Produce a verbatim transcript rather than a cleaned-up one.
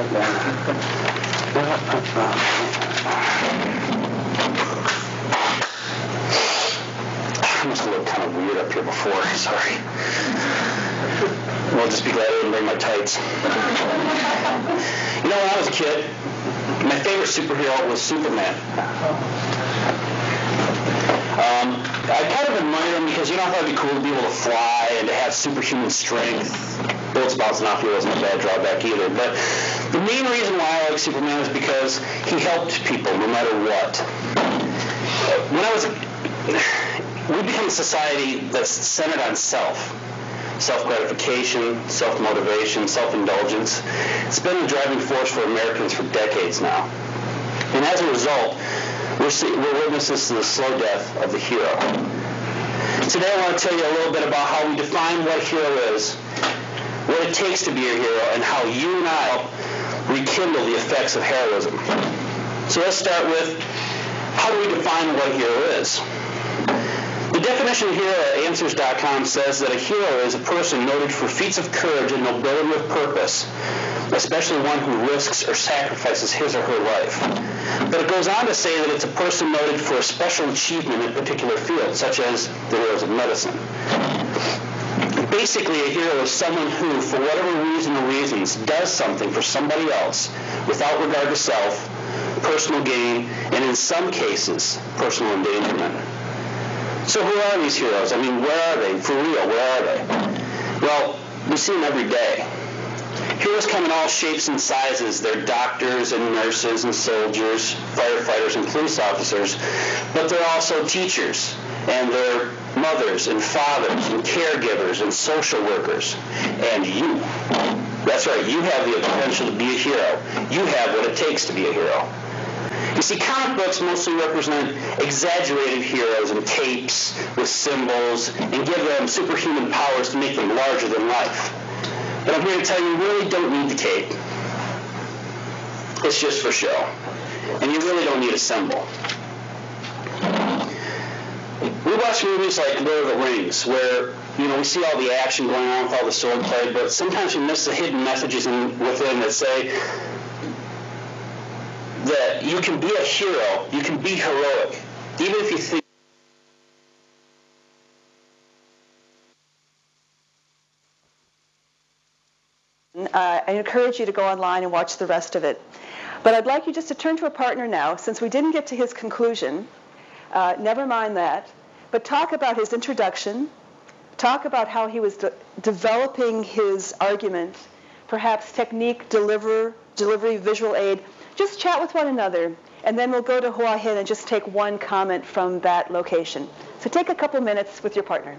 I must have looked kind of weird up here before, sorry. Well, just be glad I didn't bring my tights. You know, when I was a kid, my favorite superhero was Superman. Um, I kind of admire him because, you know, I thought it'd be cool to be able to fly and to have superhuman strength. Bullets bouncing off you wasn't a bad drawback either. But the main reason why I like Superman is because he helped people no matter what. When I was, we become a society that's centered on self. Self-gratification, self-motivation, self-indulgence. It's been a driving force for Americans for decades now. And as a result, we're, see, we're witnesses to the slow death of the hero. Today I want to tell you a little bit about how we define what a hero is, what it takes to be a hero, and how you and I help rekindle the effects of heroism. So let's start with, how do we define what a hero is? The definition of hero at answers dot com says that a hero is a person noted for feats of courage and nobility of purpose, especially one who risks or sacrifices his or her life. But it goes on to say that it's a person noted for a special achievement in a particular field, such as the heroes of medicine. Basically, a hero is someone who, for whatever reason or reasons, does something for somebody else without regard to self, personal gain, and in some cases, personal endangerment. So who are these heroes? I mean, where are they? For real, where are they? Well, we see them every day. Heroes come in all shapes and sizes. They're doctors and nurses and soldiers, firefighters and police officers, but they're also teachers, and they're mothers and fathers and caregivers and social workers. And you, that's right, you have the potential to be a hero. You have what it takes to be a hero. You see, comic books mostly represent exaggerated heroes in capes with symbols and give them superhuman powers to make them larger than life. But I'm here to tell you, you really don't need the cape. It's just for show. And you really don't need a symbol. We watch movies like Lord of the Rings, where, you know, we see all the action going on with all the swordplay, but sometimes we miss the hidden messages in, within that say that you can be a hero, you can be heroic, even if you think. Uh, I encourage you to go online and watch the rest of it. But I'd like you just to turn to a partner now, since we didn't get to his conclusion. Uh, never mind that. But talk about his introduction. Talk about how he was de- developing his argument, perhaps technique, deliver, delivery, visual aid. Just chat with one another, and then we'll go to Hua Hin and just take one comment from that location. So take a couple minutes with your partner.